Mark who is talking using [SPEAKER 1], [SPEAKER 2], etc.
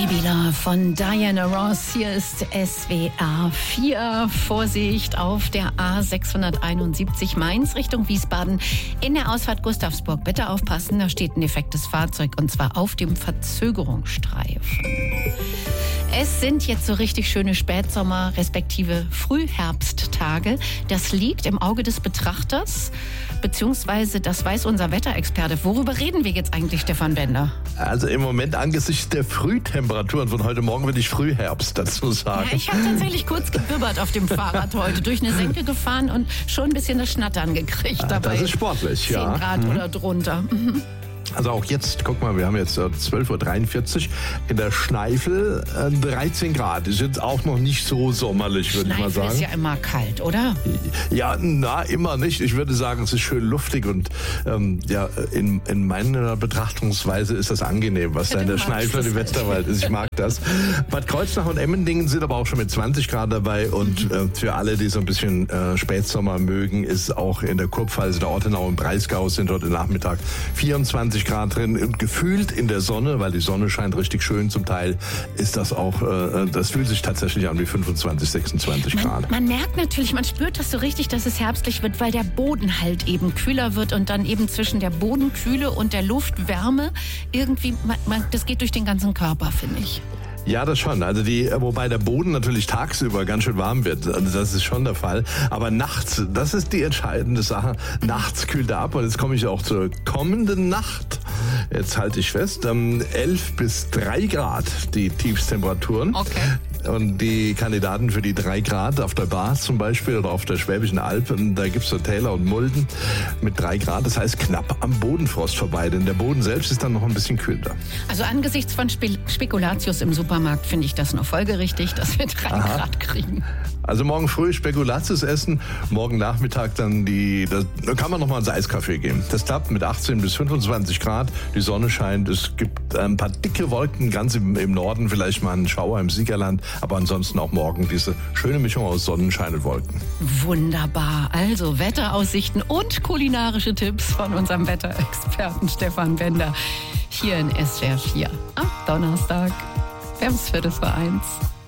[SPEAKER 1] Baby Love von Diana Ross. Hier ist SWR 4. Vorsicht auf der A671 Mainz Richtung Wiesbaden. In der Ausfahrt Gustavsburg. Bitte aufpassen, da steht ein defektes Fahrzeug und zwar auf dem Verzögerungsstreifen. Es sind jetzt so richtig schöne Spätsommer- respektive Frühherbsttage. Das liegt im Auge des Betrachters, beziehungsweise das weiß unser Wetterexperte. Worüber reden wir jetzt eigentlich, Stefan Bender?
[SPEAKER 2] Also im Moment angesichts der Frühtemperaturen von heute Morgen würde ich Frühherbst dazu sagen.
[SPEAKER 1] Ja, ich habe tatsächlich kurz gebibbert auf dem Fahrrad heute, durch eine Senke gefahren und schon ein bisschen das Schnattern gekriegt dabei.
[SPEAKER 2] Das ist sportlich,
[SPEAKER 1] 10
[SPEAKER 2] ja.
[SPEAKER 1] Grad oder drunter.
[SPEAKER 2] Also auch jetzt, guck mal, wir haben jetzt 12.43 Uhr in der Schneifel 13 Grad. Ist jetzt auch noch nicht so sommerlich, würde ich mal sagen.
[SPEAKER 1] Ist ja immer kalt, oder?
[SPEAKER 2] Ja, immer nicht. Ich würde sagen, es ist schön luftig und in meiner Betrachtungsweise ist das angenehm, was da in der Schneifel im Westerwald ist. Ich mag das. Bad Kreuznach und Emmendingen sind aber auch schon mit 20 Grad dabei und für alle, die so ein bisschen Spätsommer mögen, ist auch in der Kurpfalz, der Ortenau und Breisgau sind heute Nachmittag 24 Grad drin und gefühlt in der Sonne, weil die Sonne scheint richtig schön zum Teil, ist das auch, das fühlt sich tatsächlich an wie 25, 26 Grad.
[SPEAKER 1] Man merkt natürlich, man spürt das so richtig, dass es herbstlich wird, weil der Boden halt eben kühler wird und dann eben zwischen der Bodenkühle und der Luftwärme irgendwie, das geht durch den ganzen Körper, finde ich.
[SPEAKER 2] Ja, das schon. Also wobei der Boden natürlich tagsüber ganz schön warm wird. Also das ist schon der Fall. Aber nachts, das ist die entscheidende Sache. Nachts kühlt er ab und jetzt komme ich auch zur kommenden Nacht. Jetzt halte ich fest, 11 bis 3 Grad die Tiefstemperaturen.
[SPEAKER 1] Okay.
[SPEAKER 2] Und die Kandidaten für die 3 Grad auf der Bar zum Beispiel oder auf der Schwäbischen Alb, da gibt's so Täler und Mulden mit 3 Grad. Das heißt knapp am Bodenfrost vorbei, denn der Boden selbst ist dann noch ein bisschen kühler.
[SPEAKER 1] Also angesichts von Spekulatius im Supermarkt finde ich das nur folgerichtig, dass wir 3 Grad kriegen.
[SPEAKER 2] Also morgen früh Spekulatius essen, morgen Nachmittag dann da kann man noch mal ins Eiskaffee gehen. Das klappt mit 18 bis 25 Grad, die Sonne scheint, es gibt ein paar dicke Wolken, ganz im Norden vielleicht mal einen Schauer im Siegerland, aber ansonsten auch morgen diese schöne Mischung aus Sonnenschein und Wolken.
[SPEAKER 1] Wunderbar, also Wetteraussichten und kulinarische Tipps von unserem Wetterexperten Stefan Bender hier in SWR 4 am Donnerstag. Wir haben es 12:45.